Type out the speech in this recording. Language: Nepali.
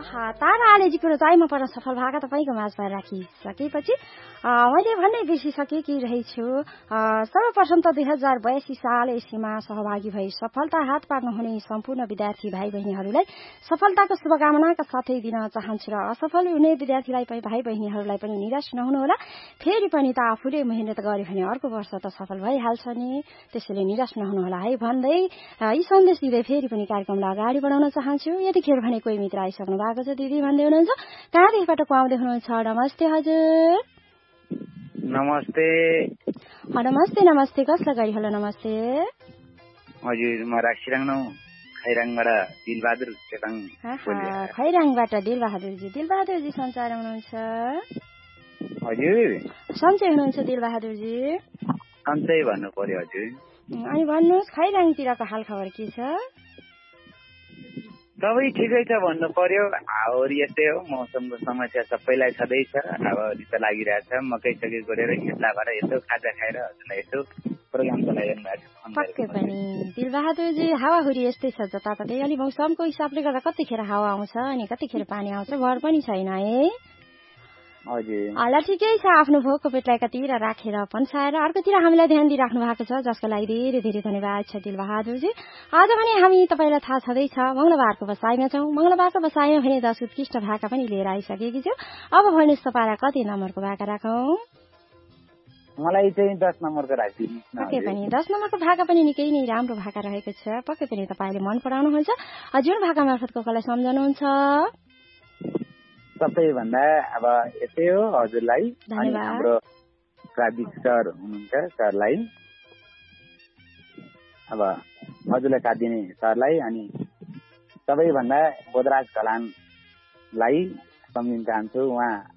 तारा आलेजी कुरो चाइमा पर्न सफल भएका तपाईँको माझमा राखिसकेपछि मैले भन्नै बिर्सिसकेँ कि रहेछु। सर्वप्रथम त 2082 साल यसैमा सहभागी भई सफलता हात पार्नुहुने सम्पूर्ण विद्यार्थी भाइ बहिनीहरूलाई सफलताको शुभकामनाका साथै दिन चाहन्छु र असफल हुने विद्यार्थीलाई पनि भाइ बहिनीहरूलाई पनि निराश नहुनुहोला। फेरि पनि त आफूले मेहनत गर्यो भने अर्को वर्ष त सफल भइहाल्छ नि, त्यसैले निराश नहुनुहोला है भन्दै यी सन्देश दिँदै फेरि पनि कार्यक्रमलाई अगाडि बढाउन चाहन्छु। यतिखेर भने कोही मित्र आइसक्नु भएको छ दिदी भन्दै हुनुहुन्छ। कहाँदेखिबाट को आउँदै हुनुहुन्छ? नमस्ते हजुर। नमस्ते। नमस्ते नमस्ते। कसलाई गरी होला नमस्ते हजुर, म राखिराङ्नौ खैराङबाट दिलबहादुर चेपाङ। खैराङबाट दिलबहादुरजी। दिलबहादुरजी सञ्चार हुनुहुन्छ? हजुर सन्चै हुनुहुन्छ दिलबहादुरजी? सन्चै भन्नु पर्यो हजुर। अनि भन्नुहोस् खैराङतिरको हाल खबर के छ? सबै ठिकै छ भन्नु पर्यो। हावाहुरी यस्तै हो, मौसमको समस्या सबैलाई छँदैछ। हावाहुरी त लागिरहेछ। मकै सकै गरेर खेतला भएर यसो खाजा खाएर हजुरलाई यसो प्रोग्राम चलाइरहनु भएको छ। पक्कै पनि दिलबहादुरजी, हावाहुरी यस्तै छ जताततै। अलि मौसमको हिसाबले गर्दा कतिखेर हावा आउँछ अनि कतिखेर पानी आउँछ भर पनि छैन है। ल ठिकै छ। आफ्नो भोकको पेटलाई कतिर राखेर पन्साएर अर्कोतिर हामीलाई ध्यान दिइराख्नु भएको छ, जसको लागि धेरै धेरै धन्यवाद छ दिलबहादुरजी। आज भने हामी तपाईँलाई थाहा छँदैछ मंगलबारको बसाइमा छौँ। मंगलबारको बसाइमा भने 10 उत्कृष्ट भाका पनि लिएर आइसकेकी छु। अब भन्नुहोस् तपाईँलाई कति नम्बरको भाका राखौँ? मलाई चाहिँ 10 नम्बरको राखिदिनुहोस् न। पक्कै पनि 10 नम्बरको भाका पनि निकै नै राम्रो भाका रहेको छ। पक्कै पनि तपाईँले मन पराउनुहुन्छ। हजुर भाका मार्फत कसलाई सम्झनुहुन्छ? सबैभन्दा अब यस्तै हो हजुरलाई अनि हाम्रो प्राविधिक सर हुनुहुन्छ सरलाई, अब हजुरलाई साथ दिने सरलाई अनि सबैभन्दा बोधराज कलानलाई सम्झिन चाहन्छु। उहाँ